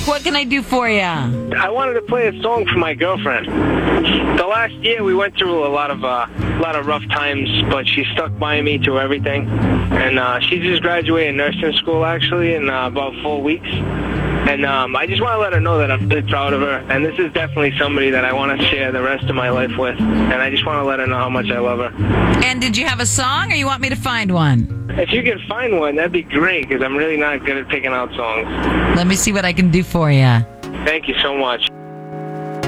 Mike, what can I do for you? I wanted to play a song for my girlfriend. The last year we went through a lot of rough times, but she stuck by me through everything. And she just graduated nursing school actually in about 4 weeks. And I just want to let her know that I'm really proud of her. And this is definitely somebody that I want to share the rest of my life with. And I just want to let her know how much I love her. And did you have a song, or you want me to find one? If you can find one, that'd be great, because I'm really not good at picking out songs. Let me see what I can do for you. Thank you so much.